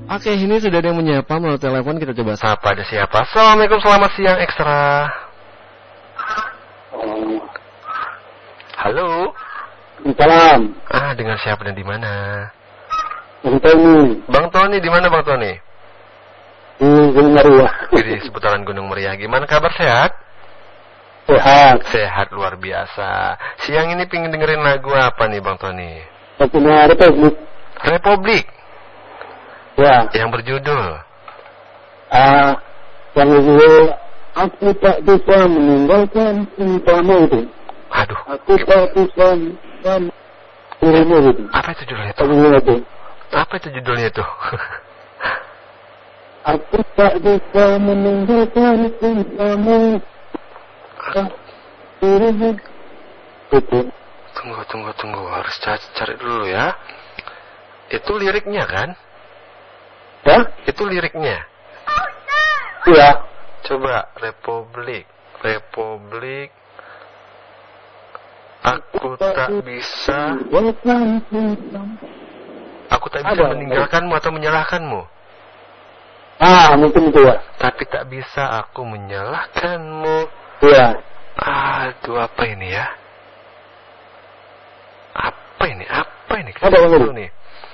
Oke, ini sudah ada yang menyapa melalui telepon. Kita coba sapa. Ada siapa? Assalamualaikum, selamat siang Ekstra. Halo. Salam. Dengan siapa dan di mana? Bang Tony. Bang Tony, di mana Bang Tony? Di Gunung Meriah. Di seputaran Gunung Meriah. Gimana kabar, sehat? Sehat. Sehat luar biasa. Siang ini pengen dengerin lagu apa nih Bang Tony? Lagunya Republik. Republik. Ya. Yang berjudul yang itu aku tak bisa meninggalkan cintamu itu. Aduh. Aku tak bisa meninggalkan dirimu itu. Apa itu judulnya itu? Apa itu judulnya itu? Aku tak bisa meninggalkan cintamu. Dirimu itu. Tunggu. Harus cari dulu ya. Itu liriknya kan? Ya? Itu liriknya. Iya. Coba Republik. Aku tak bisa meninggalkanmu atau menyalahkanmu. Mungkin itu ya. Tapi tak bisa aku menyalahkanmu. Iya. Aduh, apa ini ya? Apa ini? Ada yang dulu nih.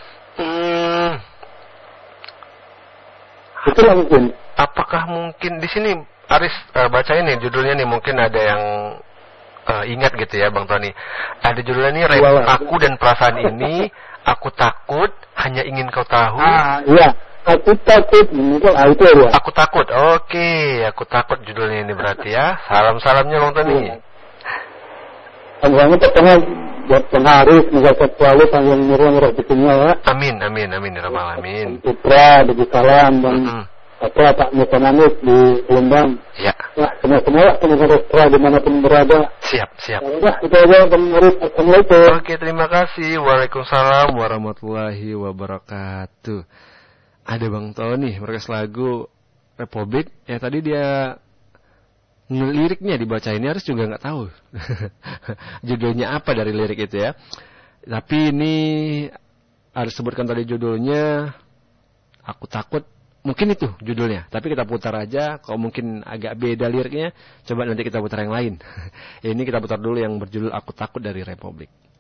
Itulah mungkin. Apakah mungkin di sini Aris baca ini judulnya nih, mungkin ada yang ingat gitu ya Bang Tony. Ada judulnya nih Aku dan Perasaan Ini, Aku Takut, Hanya Ingin Kau Tahu. Iya. Aku takut. Itu ya. Aku takut. Oke, Aku takut judulnya ini berarti ya. Salam-salamnya Bang Tony. Semoga pertama buat Bang Haris, semoga selalu panjang umurnya murah rezekinya ya. Amin ya rabbal alamin. Putra, bagi salam dan Pak Mutananis di Lembang. Ya. Semua pendengar Ekstra dimanapun berada. Siap. Itu aja Bang Haris. Assalamualaikum. Oke, terima kasih. Waalaikumsalam warahmatullahi wabarakatuh. Ada Bang Tony merequest lagu Republik. Ya tadi dia liriknya dibacain, Harus juga nggak tahu judulnya apa dari lirik itu ya. Tapi ini harus sebutkan tadi judulnya Aku Takut. Mungkin itu judulnya, tapi kita putar aja. Kalau mungkin agak beda liriknya, coba nanti kita putar yang lain. Ini kita putar dulu yang berjudul Aku Takut dari Republik.